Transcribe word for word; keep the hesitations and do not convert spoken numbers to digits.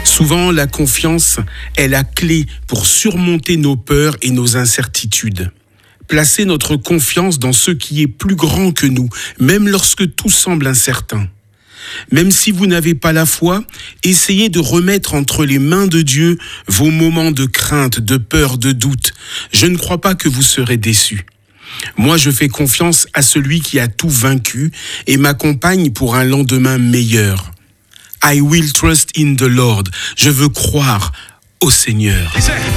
Souvent, la confiance est la clé pour surmonter nos peurs et nos incertitudes. Placer notre confiance dans ce qui est plus grand que nous, même lorsque tout semble incertain. Même si vous n'avez pas la foi, essayez de remettre entre les mains de Dieu vos moments de crainte, de peur, de doute. Je ne crois pas que vous serez déçus. Moi, je fais confiance à celui qui a tout vaincu et m'accompagne pour un lendemain meilleur. I will trust in the Lord. Je veux croire au Seigneur.